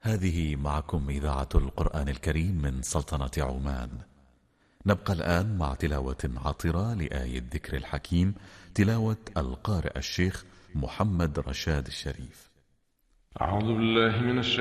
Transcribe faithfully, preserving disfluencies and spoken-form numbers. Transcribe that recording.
هذه معكم إذاعة القرآن الكريم من سلطنة عمان. نبقى الآن مع تلاوة عطرة لآية الذكر الحكيم، تلاوة القارئ الشيخ محمد رشاد الشريف. أعوذ بالله من الشيطان